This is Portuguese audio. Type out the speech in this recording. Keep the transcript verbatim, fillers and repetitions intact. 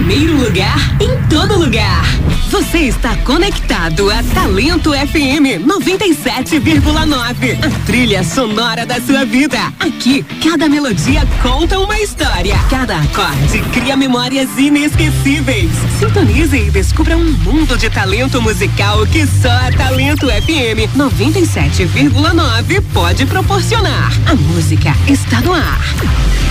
primeiro lugar em todo lugar. Você está conectado a Talento F M noventa e sete vírgula nove, a trilha sonora da sua vida. Aqui, cada melodia conta uma história, cada acorde cria memórias inesquecíveis. Sintonize e descubra um mundo de talento musical que só a Talento F M noventa e sete vírgula nove pode proporcionar. A música está no ar.